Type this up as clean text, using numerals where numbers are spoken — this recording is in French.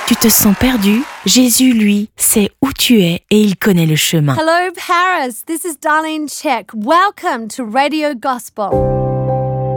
Tu te sens perdu? Jésus, lui, sait où tu es et il connaît le chemin. Hello, Paris. This is Darlene Check. Welcome to Radio Gospel.